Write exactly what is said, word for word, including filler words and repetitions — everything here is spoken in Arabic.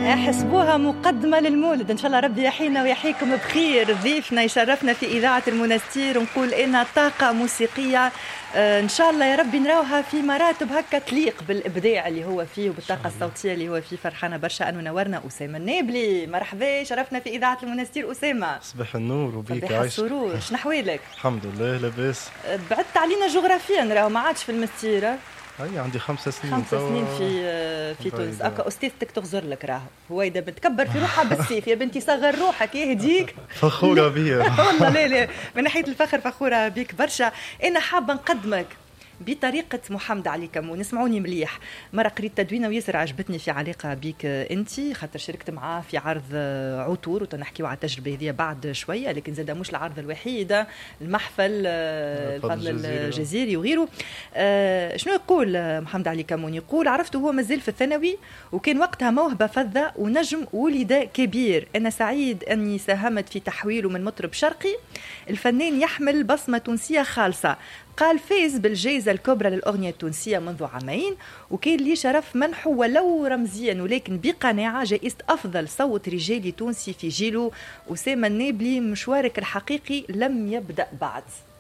احسبوها مقدمة للمولد. إن شاء الله ربي يحيينا ويحييكم بخير. ضيفنا يشرفنا في إذاعة المنستير ونقول إنها طاقة موسيقية آه إن شاء الله يا ربي نراوها في مراتب هكا تليق بالإبداع اللي هو فيه وبالطاقة الصوتية اللي هو فيه. فرحانة برشا أنه نورنا أسامة النابلي. مرحبا، شرفنا في إذاعة المنستير أسامة. صباح النور وبيك عايش. السرور. شنو أحوالك؟ الحمد لله لاباس. بعدت علينا جغرافيا راهو ما عادش في المستيرة. هاي عندي خمس سنين خمس سنين في في تونس. اكا استاذتك تغزر لك راهو هو اذا بتكبر في روحها بالسيف يا بنتي صغر روحك يهديك. فخوره بيا والله لا لا من ناحيه الفخر فخوره بيك برشا. انا حابه نقدمك بطريقة محمد علي كمون. نسمعوني مليح. مرة قريت تدوينة وياسر عجبتني في علاقة بيك أنت خاطر شاركت معاه في عرض عطور وتنحكيو على التجربة هذه بعد شوية، لكن زاد مش العرض الوحيد، المحفل الفضل الجزيري وغيره. أه شنو يقول محمد علي كمون؟ يقول عرفته هو مازال في الثانوي وكان وقتها موهبة فذة ونجم ولد كبير. أنا سعيد أني ساهمت في تحويله من مطرب شرقي. الفنان يحمل بصمة تونسية خالصة. قال فاز بالجائزة الكبرى للأغنية التونسية منذ عامين وكان لي شرف منحه ولو رمزيا ولكن بقناعة جائزة أفضل صوت رجالي تونسي في جيله. أسامة النابلي مشوارك الحقيقي لم يبدأ بعد.